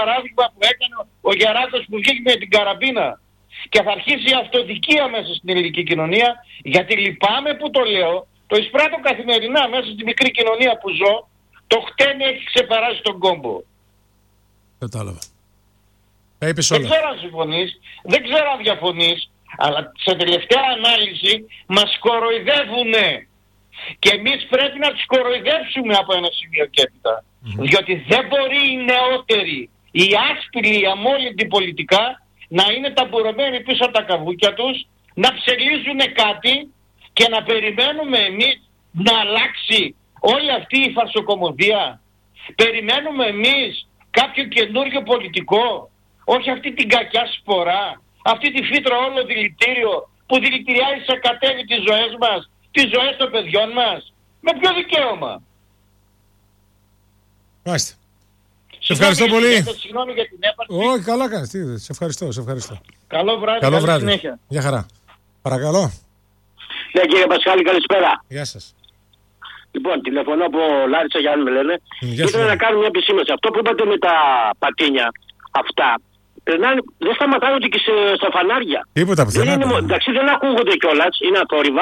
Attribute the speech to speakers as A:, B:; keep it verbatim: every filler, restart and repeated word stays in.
A: παράδειγμα που έκανε ο Γεράκος που βγήκε με την καραμπίνα. Και θα αρχίσει η αυτοδικία μέσα στην ελληνική κοινωνία, γιατί λυπάμαι που το λέω, το εισπράττω καθημερινά μέσα στη μικρή κοινωνία που ζω, το χτένι έχει ξεπεράσει τον κόμπο.
B: Κατάλαβα.
A: Δεν ξέρω αν συμφωνείς, δεν ξέρω αν διαφωνείς, αλλά σε τελευταία ανάλυση μας κοροϊδεύουνε. Και εμείς πρέπει να τους κοροϊδεύσουμε από ένα σημείο και έπειτα. Mm-hmm. Διότι δεν μπορεί οι νεότεροι, οι άσπηλοι, οι αμόλυντοι πολιτικά να είναι ταμπουρωμένοι πίσω από τα καβούκια τους, να ψελίζουν κάτι και να περιμένουμε εμείς να αλλάξει όλη αυτή η φαρσοκομωδία. Περιμένουμε εμείς κάποιο καινούριο πολιτικό, όχι αυτή την κακιά σπορά, αυτή τη φύτρα όλο δηλητήριο που δηλητηριάζει σε κατέβει τις ζωές μας, τις ζωές των παιδιών μας. Με ποιο δικαίωμα?
B: Μάλιστα. Σε ευχαριστώ πολύ.
A: Συγγνώμη για την έπαρξη.
B: Όχι, καλά κάνεις. Σε ευχαριστώ, σε ευχαριστώ.
A: Καλό βράδυ.
B: Καλό βράδυ. Συνέχεια. Γεια χαρά. Παρακαλώ.
C: Ναι, κύριε Πασχάλη, καλησπέρα.
B: Γεια σας.
C: Λοιπόν, τηλεφωνώ από Λάρισα, Γιάννη με λένε. Ήθελα να κάνω μια επισήμανση. Αυτό που είπατε με τα πατίνια, αυτά, περνάνε, δεν σταματάνε ούτε και σε, στα φανάρια.
B: Τίποτα πουθενά.
C: Εντάξει, δεν ακούγονται κιόλας, είναι αθόρυβα.